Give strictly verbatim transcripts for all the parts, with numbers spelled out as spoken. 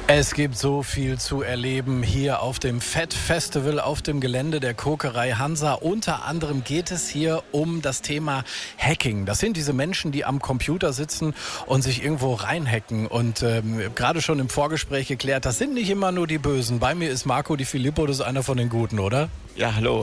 Es gibt so viel zu erleben hier auf dem Fett-Festival auf dem Gelände der Kokerei Hansa. Unter anderem geht es hier um das Thema Hacking. Das sind diese Menschen, die am Computer sitzen und sich irgendwo reinhacken. Und ähm, gerade schon im Vorgespräch geklärt, das sind nicht immer nur die Bösen. Bei mir ist Marco Di Filippo, das ist einer von den Guten, oder? Ja, hallo.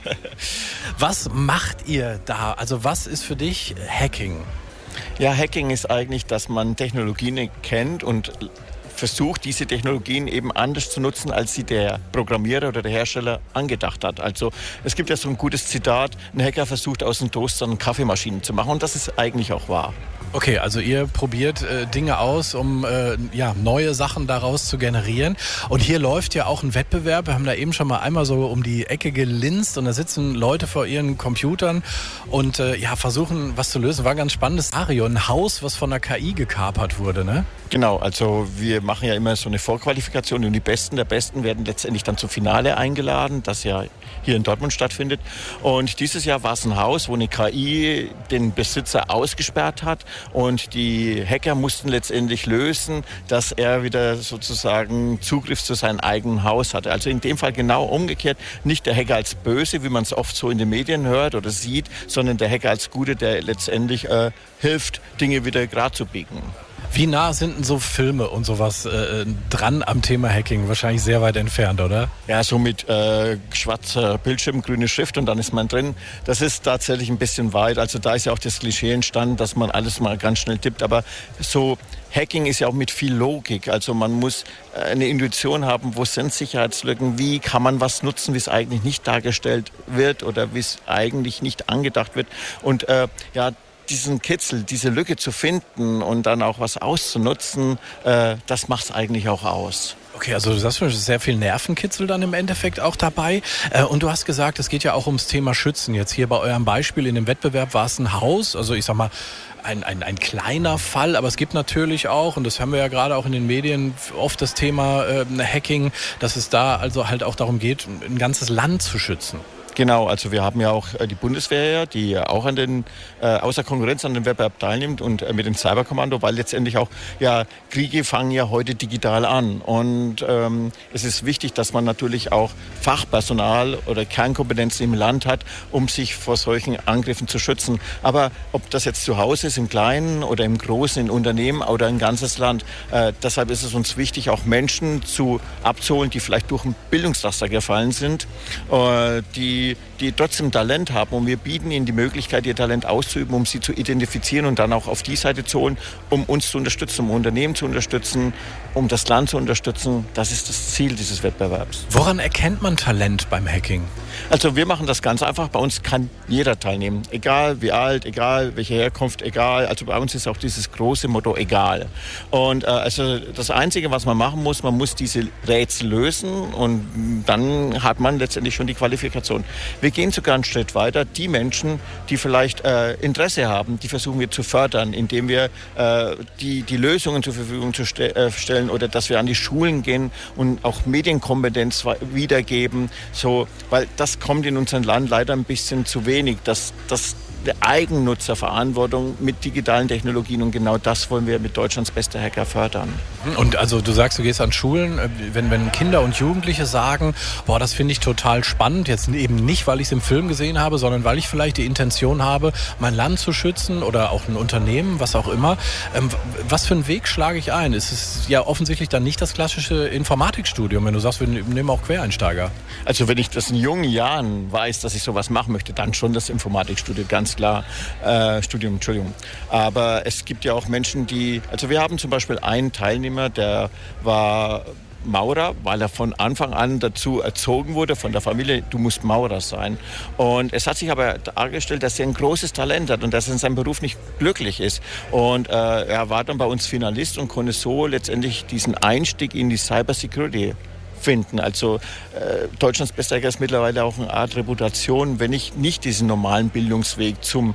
Was macht ihr da? Also was ist für dich Hacking? Ja, Hacking ist eigentlich, dass man Technologien kennt und versucht, diese Technologien eben anders zu nutzen, als sie der Programmierer oder der Hersteller angedacht hat. Also es gibt ja so ein gutes Zitat, ein Hacker versucht aus dem Toaster eine Kaffeemaschine zu machen, und das ist eigentlich auch wahr. Okay, also ihr probiert äh, Dinge aus, um äh, ja, neue Sachen daraus zu generieren. Und hier läuft ja auch ein Wettbewerb. Wir haben da eben schon mal einmal so um die Ecke gelinst und da sitzen Leute vor ihren Computern und äh, ja, versuchen, was zu lösen. War ein ganz spannendes Szenario. Ein Haus, was von der K I gekapert wurde, ne? Genau, also wir machen ja immer so eine Vorqualifikation und die Besten der Besten werden letztendlich dann zum Finale eingeladen, das ja hier in Dortmund stattfindet. Und dieses Jahr war es ein Haus, wo eine K I den Besitzer ausgesperrt hat und die Hacker mussten letztendlich lösen, dass er wieder sozusagen Zugriff zu seinem eigenen Haus hatte. Also in dem Fall genau umgekehrt, nicht der Hacker als Böse, wie man es oft so in den Medien hört oder sieht, sondern der Hacker als Gute, der letztendlich äh, hilft, Dinge wieder gerade zu biegen. Wie nah sind denn so Filme und sowas äh, dran am Thema Hacking? Wahrscheinlich sehr weit entfernt, oder? Ja, so mit äh, schwarzer Bildschirm, grüne Schrift und dann ist man drin. Das ist tatsächlich ein bisschen weit. Also da ist ja auch das Klischee entstanden, dass man alles mal ganz schnell tippt. Aber so Hacking ist ja auch mit viel Logik. Also man muss eine Intuition haben, wo sind Sicherheitslücken, wie kann man was nutzen, wie es eigentlich nicht dargestellt wird oder wie es eigentlich nicht angedacht wird. Und äh, ja, diesen Kitzel, diese Lücke zu finden und dann auch was auszunutzen, äh, das macht es eigentlich auch aus. Okay, also du sagst schon, es ist sehr viel Nervenkitzel dann im Endeffekt auch dabei. Äh, und du hast gesagt, es geht ja auch ums Thema Schützen. Jetzt hier bei eurem Beispiel in dem Wettbewerb war es ein Haus, also ich sag mal, Ein, ein, ein kleiner Fall, aber es gibt natürlich auch, und das haben wir ja gerade auch in den Medien, oft das Thema äh, Hacking, dass es da also halt auch darum geht, ein ganzes Land zu schützen. Genau, also wir haben ja auch die Bundeswehr, die auch an den, äh, außer Konkurrenz an dem Wettbewerb teilnimmt und äh, mit dem Cyberkommando, weil letztendlich auch, ja, Kriege fangen ja heute digital an. Und ähm, es ist wichtig, dass man natürlich auch Fachpersonal oder Kernkompetenzen im Land hat, um sich vor solchen Angriffen zu schützen. Aber ob das jetzt zu Hause ist, im Kleinen oder im Großen, in Unternehmen oder ein ganzes Land, äh, deshalb ist es uns wichtig, auch Menschen zu abzuholen, die vielleicht durch ein Bildungslaster gefallen sind, äh, die Die, die trotzdem Talent haben, und wir bieten ihnen die Möglichkeit, ihr Talent auszuüben, um sie zu identifizieren und dann auch auf die Seite zu holen, um uns zu unterstützen, um Unternehmen zu unterstützen, um das Land zu unterstützen. Das ist das Ziel dieses Wettbewerbs. Woran erkennt man Talent beim Hacking? Also wir machen das ganz einfach. Bei uns kann jeder teilnehmen. Egal wie alt, egal welche Herkunft, egal. Also bei uns ist auch dieses große Motto egal. Und äh, also das Einzige, was man machen muss, man muss diese Rätsel lösen und dann hat man letztendlich schon die Qualifikation. Wir gehen sogar einen Schritt weiter. Die Menschen, die vielleicht äh, Interesse haben, die versuchen wir zu fördern, indem wir äh, die, die Lösungen zur Verfügung zu ste- äh, stellen oder dass wir an die Schulen gehen und auch Medienkompetenz wiedergeben. So, weil das kommt in unserem Land leider ein bisschen zu wenig, dass das der Eigennutzerverantwortung mit digitalen Technologien, und genau das wollen wir mit Deutschlands bester Hacker fördern. Und also du sagst, du gehst an Schulen, wenn, wenn Kinder und Jugendliche sagen, boah, das finde ich total spannend, jetzt eben nicht, weil ich es im Film gesehen habe, sondern weil ich vielleicht die Intention habe, mein Land zu schützen oder auch ein Unternehmen, was auch immer. Ähm, was für einen Weg schlage ich ein? Es ist ja offensichtlich dann nicht das klassische Informatikstudium, wenn du sagst, wir nehmen auch Quereinsteiger. Also wenn ich das in jungen Jahren weiß, dass ich sowas machen möchte, dann schon das Informatikstudium, ganz klar, äh, Studium, Entschuldigung. Aber es gibt ja auch Menschen, die, also wir haben zum Beispiel einen Teilnehmer, der war Maurer, weil er von Anfang an dazu erzogen wurde von der Familie, du musst Maurer sein. Und es hat sich aber dargestellt, dass er ein großes Talent hat und dass er in seinem Beruf nicht glücklich ist. Und äh, er war dann bei uns Finalist und konnte so letztendlich diesen Einstieg in die Cybersecurity finden. Also äh, Deutschlands bester Hacker ist mittlerweile auch eine Art Reputation, wenn ich nicht diesen normalen Bildungsweg zum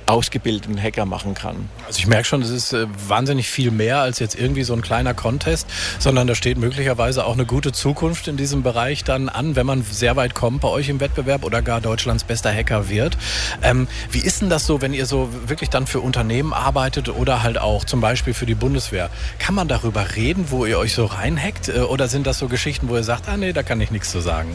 ausgebildeten Hacker machen kann. Also ich merke schon, das ist äh, wahnsinnig viel mehr als jetzt irgendwie so ein kleiner Contest, sondern da steht möglicherweise auch eine gute Zukunft in diesem Bereich dann an, wenn man sehr weit kommt bei euch im Wettbewerb oder gar Deutschlands bester Hacker wird. Ähm, wie ist denn das so, wenn ihr so wirklich dann für Unternehmen arbeitet oder halt auch zum Beispiel für die Bundeswehr? Kann man darüber reden, wo ihr euch so reinhackt? Äh, oder sind das so Geschichten, wo ihr sagt, ah nee, da kann ich nichts zu sagen?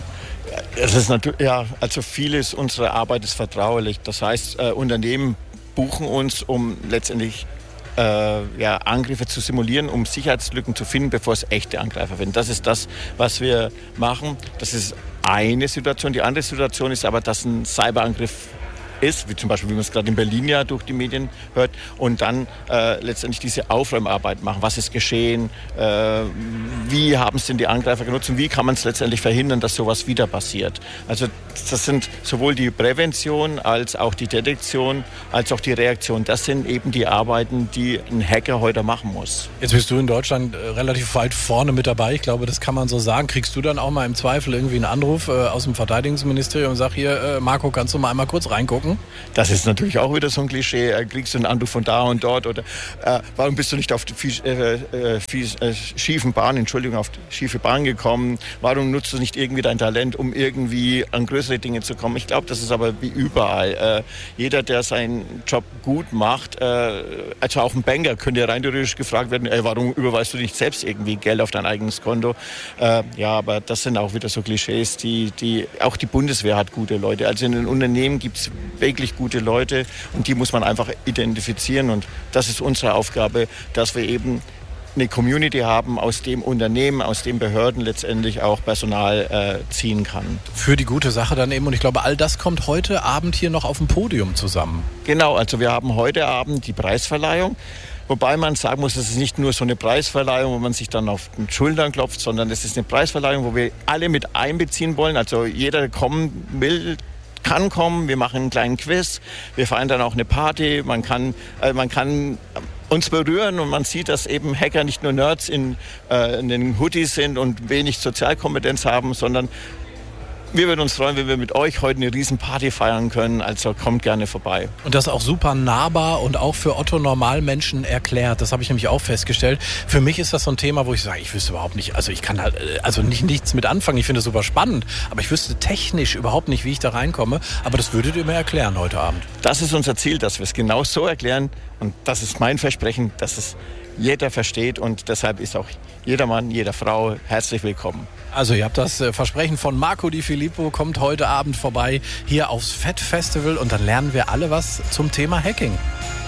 Es ist natürlich, ja, also vieles unserer Arbeit ist vertraulich. Das heißt, äh, Unternehmen buchen uns, um letztendlich äh, ja, Angriffe zu simulieren, um Sicherheitslücken zu finden, bevor es echte Angreifer finden. Das ist das, was wir machen. Das ist eine Situation. Die andere Situation ist aber, dass ein Cyberangriff ist, wie zum Beispiel, wie man es gerade in Berlin ja durch die Medien hört, und dann äh, letztendlich diese Aufräumarbeit machen. Was ist geschehen? Äh, wie haben es denn die Angreifer genutzt? Und wie kann man es letztendlich verhindern, dass sowas wieder passiert? Also das sind sowohl die Prävention als auch die Detektion, als auch die Reaktion. Das sind eben die Arbeiten, die ein Hacker heute machen muss. Jetzt bist du in Deutschland äh, relativ weit vorne mit dabei. Ich glaube, das kann man so sagen. Kriegst du dann auch mal im Zweifel irgendwie einen Anruf äh, aus dem Verteidigungsministerium und sag hier, äh, Marco, kannst du mal einmal kurz reingucken? Das ist natürlich auch wieder so ein Klischee. Äh, kriegst du einen Anruf von da und dort? Oder äh, warum bist du nicht auf die fies, äh, äh, fies, äh, schiefen Bahn, Entschuldigung, auf die schiefe Bahn gekommen? Warum nutzt du nicht irgendwie dein Talent, um irgendwie an größere Dinge zu kommen? Ich glaube, das ist aber wie überall. Äh, jeder, der seinen Job gut macht, äh, also auch ein Banker, könnte ja rein theoretisch gefragt werden, ey, warum überweist du nicht selbst irgendwie Geld auf dein eigenes Konto? Äh, ja, aber das sind auch wieder so Klischees, die, die auch die Bundeswehr hat gute Leute. Also in den Unternehmen gibt es wirklich gute Leute und die muss man einfach identifizieren, und das ist unsere Aufgabe, dass wir eben eine Community haben, aus dem Unternehmen, aus den Behörden letztendlich auch Personal äh, ziehen kann. Für die gute Sache dann eben, und ich glaube, all das kommt heute Abend hier noch auf dem Podium zusammen. Genau, also wir haben heute Abend die Preisverleihung. Wobei man sagen muss, es ist nicht nur so eine Preisverleihung, wo man sich dann auf den Schultern klopft, sondern es ist eine Preisverleihung, wo wir alle mit einbeziehen wollen. Also jeder, der kommen will, kann kommen. Wir machen einen kleinen Quiz. Wir feiern dann auch eine Party. Man kann, äh, man kann uns berühren und man sieht, dass eben Hacker nicht nur Nerds in, äh, in den Hoodies sind und wenig Sozialkompetenz haben, sondern wir würden uns freuen, wenn wir mit euch heute eine Riesenparty feiern können. Also kommt gerne vorbei. Und das auch super nahbar und auch für Otto-Normalmenschen erklärt. Das habe ich nämlich auch festgestellt. Für mich ist das so ein Thema, wo ich sage, ich wüsste überhaupt nicht, also ich kann halt also nicht nichts mit anfangen. Ich finde es super spannend, aber ich wüsste technisch überhaupt nicht, wie ich da reinkomme. Aber das würdet ihr mir erklären heute Abend. Das ist unser Ziel, dass wir es genau so erklären. Und das ist mein Versprechen, dass es jeder versteht. Und deshalb ist auch jeder Mann, jede Frau herzlich willkommen. Also ihr habt das Versprechen von Marco Di Filippo, kommt heute Abend vorbei hier aufs Fett Festival und dann lernen wir alle was zum Thema Hacking.